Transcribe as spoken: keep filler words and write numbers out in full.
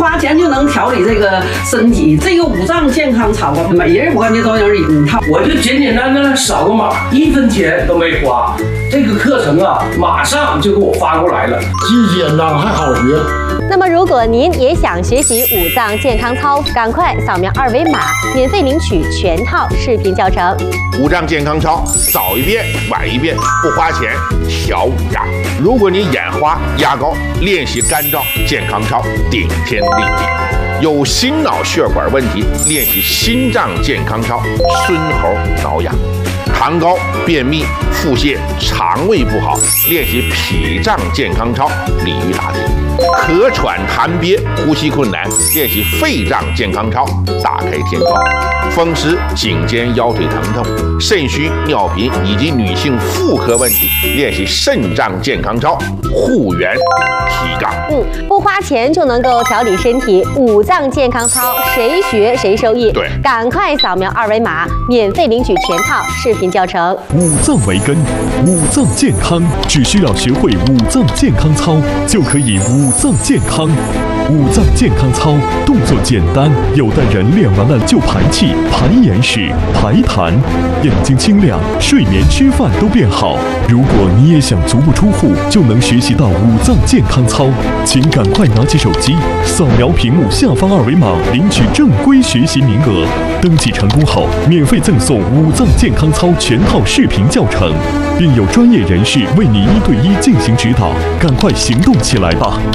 花钱就能调理这个身体。这个五脏健康操，每人我感觉都有一套。 我就简简单单扫个码，一分钱都没花。这个课程啊，马上就给我发过来了， 既简单还好学。 那么，如果您也想学习五脏健康操，赶快扫描二维码，免费领取全套视频教程。 五脏健康操，早一遍晚一遍，不花钱，小五脏。如果你眼花、压高，练习肝脏健康操，顶天立地。有心脑血管问题，练习心脏健康操，孙猴挠痒。糖高、便秘、腹泻、肠胃不好，练习脾脏健康操，鲤鱼打挺。咳喘痰憋、呼吸困难，练习肺脏健康操，大开天窗。风湿、颈肩腰腿疼痛、肾虚、尿频以及女性妇科问题，练习肾脏健康操，护元提杠。 嗯，不花钱就能够调理身体，五脏健康操谁学谁受益。 对， 赶快扫描二维码，免费领取全套视频教程。 五脏为根，五脏健康，只需要学会五脏健康操，就可以五脏健康。五脏健康操动作简单，有的人练完了就排气、排眼屎、排痰，眼睛清亮，睡眠、吃饭都变好。如果你也想足不出户就能学习到五脏健康操，请赶快拿起手机，扫描屏幕下方二维码，领取正规学习名额。登记成功后，免费赠送五脏健康操全套视频教程，并有专业人士为你一对一进行指导。赶快行动起来吧！